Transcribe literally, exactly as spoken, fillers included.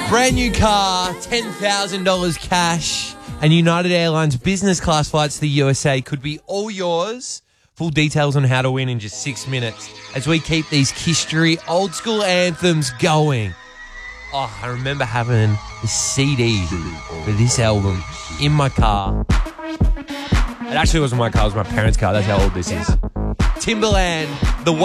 Brand new car, ten thousand dollars cash, and United Airlines business class flights to the U S A could be all yours. Full details on how to win in just six minutes as we keep these history old school anthems going. Oh, I remember having the C D for this album in my car. It actually wasn't my car, it was my parents' car. That's how old this is. Timbaland.